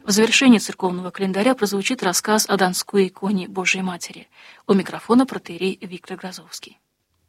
В завершении церковного календаря прозвучит рассказ о Донской иконе Божией Матери. У микрофона протоиерей Виктор Грозовский.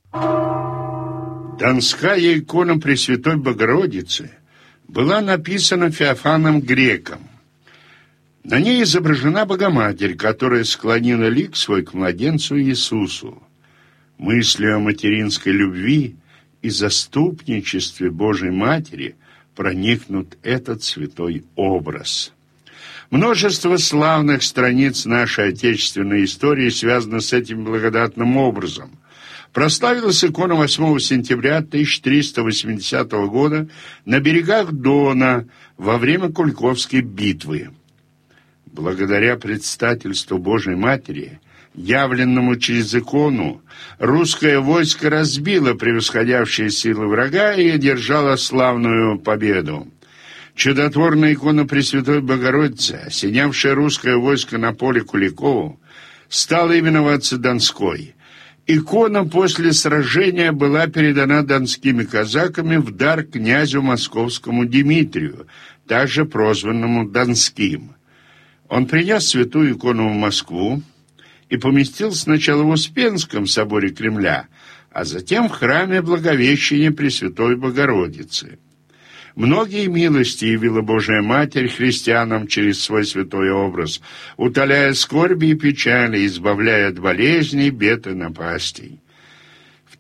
Донская икона Пресвятой Богородицы была написана Феофаном Греком. На ней изображена Богоматерь, которая склонила лик свой к младенцу Иисусу. Мыслью о материнской любви и заступничестве Божией Матери проникнут этот святой образ. Множество славных страниц нашей отечественной истории связано с этим благодатным образом. Прославилась икона 8 сентября 1380 года на берегах Дона во время Куликовской битвы. Благодаря предстательству Божией Матери, явленному через икону, русское войско разбило превосходящие силы врага и одержало славную победу. Чудотворная икона Пресвятой Богородицы, осенявшая русское войско на поле Куликову, стала именоваться Донской. Икона после сражения была передана донскими казаками в дар князю московскому Дмитрию, также прозванному Донским. Он принес святую икону в Москву и поместил сначала в Успенском соборе Кремля, а затем в храме Благовещения Пресвятой Богородицы. Многие милости явила Божия Матерь христианам через свой святой образ, утоляя скорби и печали, избавляя от болезней, бед и напастей. В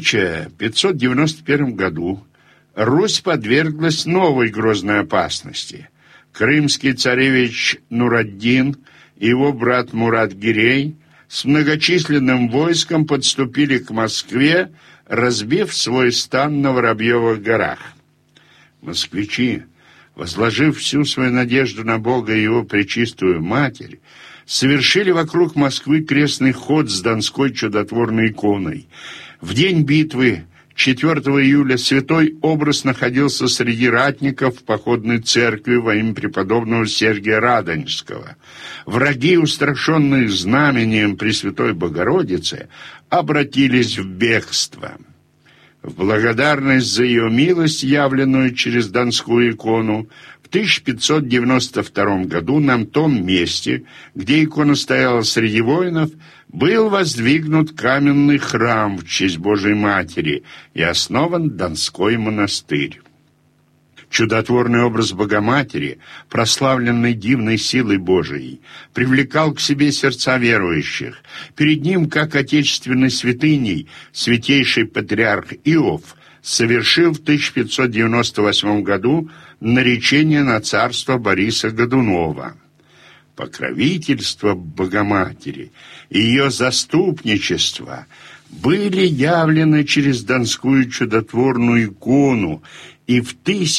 1591 году Русь подверглась новой грозной опасности. Крымский царевич Нураддин и его брат Мурат-Гирей с многочисленным войском подступили к Москве, разбив свой стан на Воробьевых горах. Москвичи, возложив всю свою надежду на Бога и Его Пречистую Матерь, совершили вокруг Москвы крестный ход с Донской чудотворной иконой. В день битвы, 4 июля, святой образ находился среди ратников в походной церкви во имя преподобного Сергия Радонежского. Враги, устрашенные знамением Пресвятой Богородицы, обратились в бегство. В благодарность за ее милость, явленную через Донскую икону, в 1592 году на том месте, где икона стояла среди воинов, был воздвигнут каменный храм в честь Божией Матери и основан Донской монастырь. Чудотворный образ Богоматери, прославленный дивной силой Божией, привлекал к себе сердца верующих. Перед ним, как отечественной святыней, святейший патриарх Иов совершил в 1598 году наречение на царство Бориса Годунова. Покровительство Богоматери и ее заступничество были явлены через Донскую чудотворную икону, и в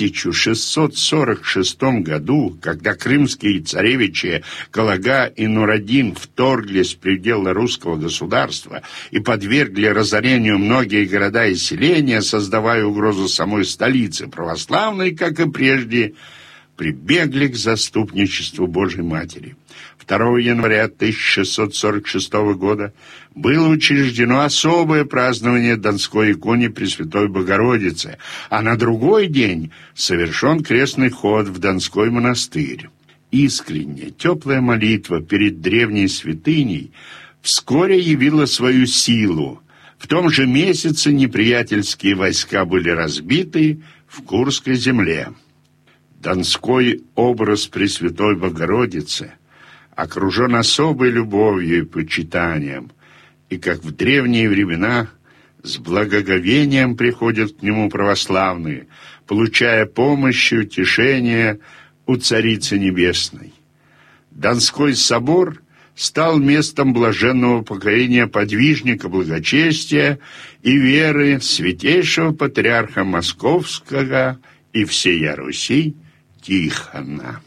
1646 году, когда крымские царевичи Калага и Нураддин вторглись в пределы русского государства и подвергли разорению многие города и селения, создавая угрозу самой столице, православной, как и прежде, прибегли к заступничеству Божьей Матери. 2 января 1646 года было учреждено особое празднование Донской иконе Пресвятой Богородицы, а на другой день совершен крестный ход в Донской монастырь. Искренняя, теплая молитва перед древней святыней вскоре явила свою силу. В том же месяце неприятельские войска были разбиты в Курской земле. Донской образ Пресвятой Богородицы окружен особой любовью и почитанием, и, как в древние времена, с благоговением приходят к нему православные, получая помощь и утешение у Царицы Небесной. Донской собор стал местом блаженного покорения подвижника благочестия и веры святейшего патриарха Московского и всея Руси Тихона.